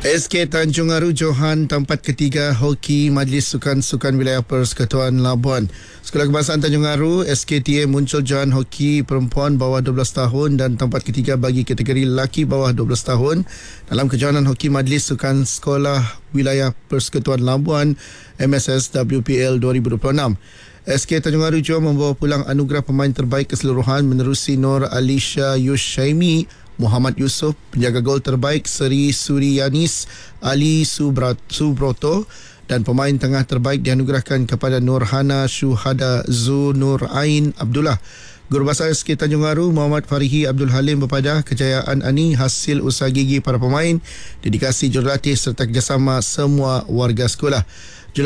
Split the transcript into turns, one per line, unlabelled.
SK Tanjung Aru Johan tempat ketiga hoki Majlis Sukan-Sukan Wilayah Persekutuan Labuan. Sekolah Kebangsaan Tanjung Aru SKTA muncul Johan Hoki Perempuan bawah 12 tahun dan tempat ketiga bagi kategori lelaki bawah 12 tahun dalam kejohanan hoki Majlis Sukan Sekolah Wilayah Persekutuan Labuan MSS WPL 2026. SK Tanjung Aru Johor membawa pulang anugerah pemain terbaik keseluruhan menerusi Nur Alisha Yushaimi, Muhammad Yusof, penjaga gol terbaik Seri Suryanis Ali Subroto dan pemain tengah terbaik dianugerahkan kepada Nurhana Syuhada Zunur Ain Abdullah. Guru Besar SK Tanjung Aru Muhammad Farihi Abdul Halim berpadah kejayaan ini hasil usaha gigi para pemain, dedikasi jurulatih serta kerjasama semua warga sekolah.